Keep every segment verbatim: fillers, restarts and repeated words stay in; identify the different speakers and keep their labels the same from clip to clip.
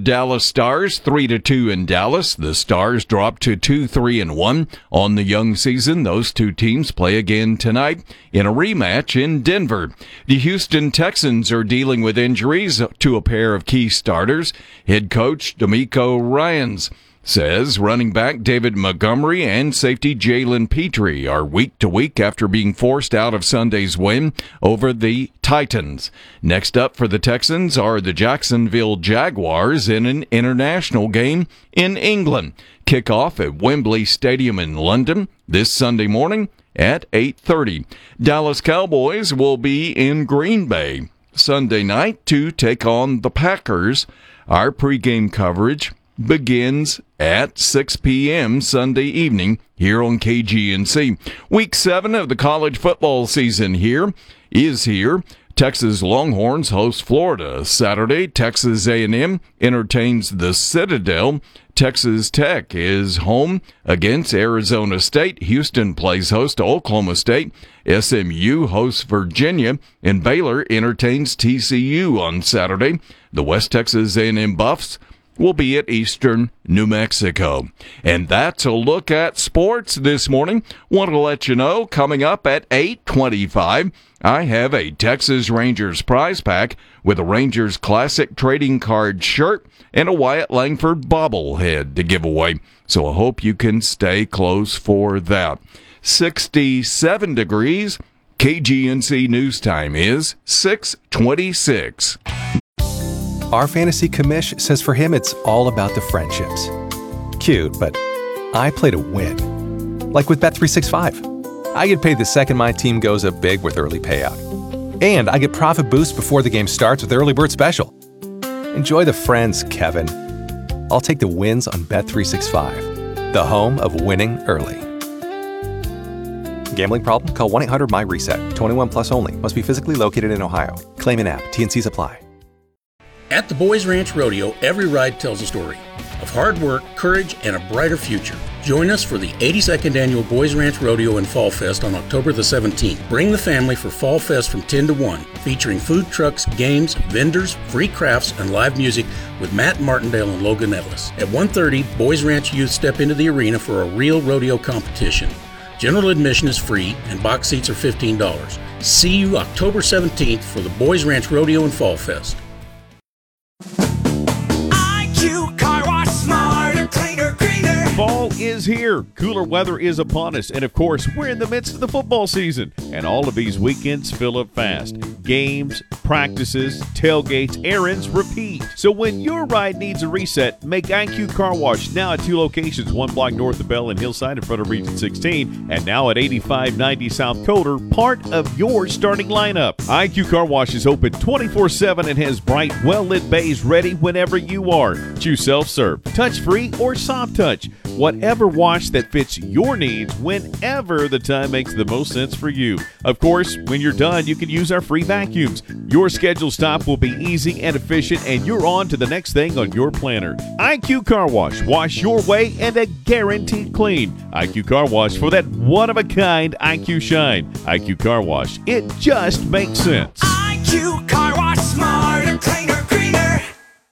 Speaker 1: Dallas Stars, three to two in Dallas. The Stars drop to two three and one on the young season. Those two teams play again tonight in a rematch in Denver. The Houston Texans are dealing with injuries to a pair of key starters. Head coach D'Amico Ryans says running back David Montgomery and safety Jalen Petrie are week to week after being forced out of Sunday's win over the Titans. Next up for the Texans are the Jacksonville Jaguars in an international game in England. Kickoff at Wembley Stadium in London this Sunday morning at eight thirty. Dallas Cowboys will be in Green Bay Sunday night to take on the Packers. Our pregame coverage begins at six p.m. Sunday evening here on K G N C. Week seven of the college football season here is here. Texas Longhorns host Florida Saturday. Texas A and M entertains the Citadel. Texas Tech is home against Arizona State. Houston plays host to Oklahoma State. S M U hosts Virginia, and Baylor entertains T C U on Saturday. The West Texas A and M Buffs will be at Eastern New Mexico. And that's a look at sports this morning. Want to let you know, coming up at eight twenty-five, I have a Texas Rangers prize pack with a Rangers Classic trading card shirt and a Wyatt Langford bobblehead to give away. So I hope you can stay close for that. sixty-seven degrees. K G N C News Time is six twenty-six.
Speaker 2: Our fantasy commish says for him it's all about the friendships. Cute, but I play to win. Like with Bet three sixty-five. I get paid the second my team goes up big with early payout. And I get profit boost before the game starts with Early Bird Special. Enjoy the friends, Kevin. I'll take the wins on Bet three sixty-five, the home of winning early. Gambling problem? Call one eight hundred M Y reset. twenty-one plus only. Must be physically located in Ohio. Claim in app. T and Cs apply.
Speaker 3: At the Boys Ranch Rodeo, every ride tells a story of hard work, courage, and a brighter future. Join us for the eighty-second Annual Boys Ranch Rodeo and Fall Fest on October the seventeenth. Bring the family for Fall Fest from ten to one, featuring food trucks, games, vendors, free crafts, and live music with Matt Martindale and Logan Ellis. At one thirty, Boys Ranch youth step into the arena for a real rodeo competition. General admission is free, and box seats are fifteen dollars. See you October seventeenth for the Boys Ranch Rodeo and Fall Fest.
Speaker 4: Fall is here. Cooler weather is upon us. And, of course, we're in the midst of the football season. And all of these weekends fill up fast. Games, practices, tailgates, errands, repeat. So when your ride needs a reset, make I Q Car Wash now at two locations, one block north of Bell and Hillside in front of Region sixteen, and now at eighty-five ninety South Coder, part of your starting lineup. I Q Car Wash is open twenty-four seven and has bright, well-lit bays ready whenever you are. Choose self-serve, touch-free, or soft touch. Whatever wash that fits your needs whenever the time makes the most sense for you. Of course, when you're done, you can use our free vacuums. Your scheduled stop will be easy and efficient, and you're on to the next thing on your planner. I Q Car Wash. Wash your way and a guaranteed clean. I Q Car Wash for that one-of-a-kind I Q shine. I Q Car Wash. It just makes sense.
Speaker 5: I Q Car Wash. Smarter, cleaner, greener.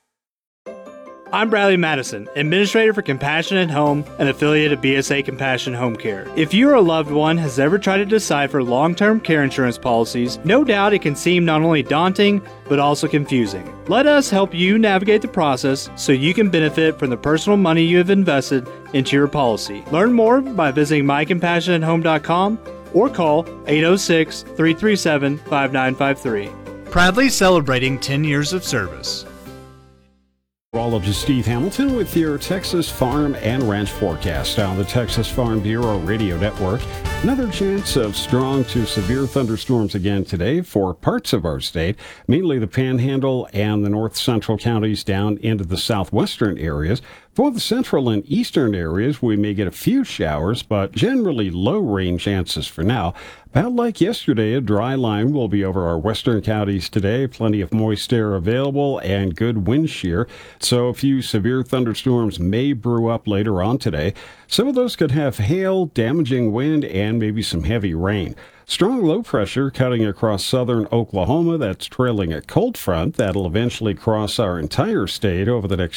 Speaker 6: I'm Bradley Madison, Administrator for Compassionate Home, an affiliate of B S A Compassion Home Care. If you or a loved one has ever tried to decipher long-term care insurance policies, no doubt it can seem not only daunting, but also confusing. Let us help you navigate the process so you can benefit from the personal money you have invested into your policy. Learn more by visiting my compassionate home dot com or call eight oh six, three three seven, five nine five three.
Speaker 7: Proudly celebrating ten years of service.
Speaker 8: Meteorologist Steve Hamilton with your Texas Farm and Ranch forecast on the Texas Farm Bureau Radio Network. Another chance of strong to severe thunderstorms again today for parts of our state, mainly the Panhandle and the north central counties down into the southwestern areas. For the central and eastern areas, we may get a few showers, but generally low rain chances for now. About like yesterday, a dry line will be over our western counties today. Plenty of moist air available and good wind shear. So a few severe thunderstorms may brew up later on today. Some of those could have hail, damaging wind, and maybe some heavy rain. Strong low pressure cutting across southern Oklahoma that's trailing a cold front that'll eventually cross our entire state over the next